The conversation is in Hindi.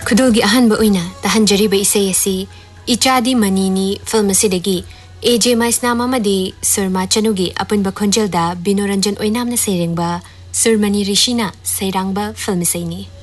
खुदोगी अहनबा ओइना तहंजरीबा इसै असि इचादी मनीनी फिल्म असिदगी एजे माइसनाम अमदी सुरमा चनुगी अपुनबा खोंजेलदा बिनोरंजन ओइनामना सेरेंगबा सुरमनी ऋषिना सैरांगबा फिल्म असैनी